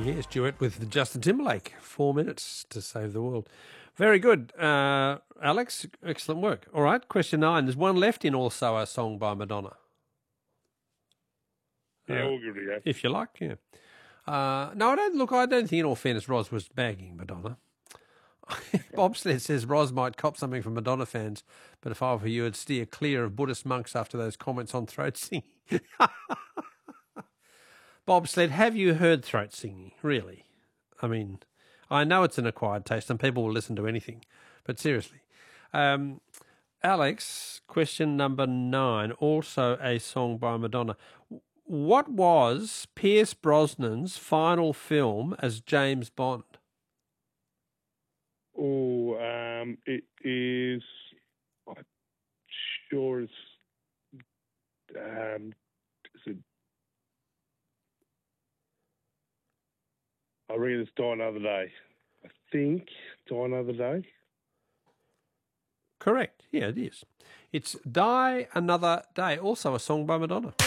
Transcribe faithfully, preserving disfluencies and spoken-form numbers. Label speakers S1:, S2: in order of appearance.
S1: Yes, duet with Justin Timberlake. Four minutes to save the world. Very good, uh, Alex. Excellent work. All right, question nine. There's one left in Also a Song by Madonna.
S2: Yeah,
S1: Uh,
S2: we'll give it a go.
S1: If you like, yeah. Uh, no, I don't. Look, I don't think, in all fairness, Ros was bagging Madonna. Bobsled says Ros might cop something from Madonna fans, but if I were you, I'd steer clear of Buddhist monks after those comments on throat singing. Bobsled, have you heard throat singing? Really? I mean, I know it's an acquired taste and people will listen to anything, but seriously. Um, Alex, question number nine, also a song by Madonna. What was Pierce Brosnan's final film as James Bond?
S2: Oh, um, it is. I'm sure it's. Um, is it? I reckon it's Die Another Day. I think Die Another Day.
S1: Correct. Yeah, it is. It's Die Another Day, also a song by Madonna.